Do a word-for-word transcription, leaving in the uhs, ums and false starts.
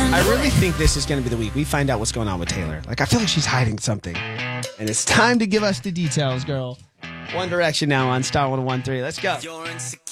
I really think this is going to be the week we find out what's going on with Taylor. Like, I feel like she's hiding something. And it's time to give us the details, girl. One Direction now on Star one oh one three. Let's go.